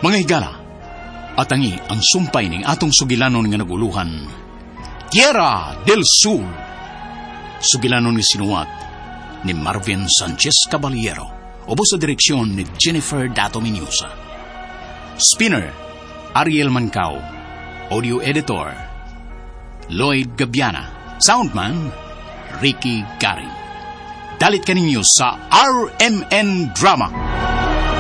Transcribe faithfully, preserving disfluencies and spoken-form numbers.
Mga higala, atangi ang sumpay ning atong sugilanon nga naguluhan, Tierra del Sur. Sugilanon nga sinuwat ni Marvin Sanchez Caballero, ubos sa direksyon ni Jennifer Dato Mendoza. Spinner, Ariel Mancao. Audio editor, Lloyd Gabiana. Soundman, Ricky Garing. Dalit kaninyo sa R M N Drama.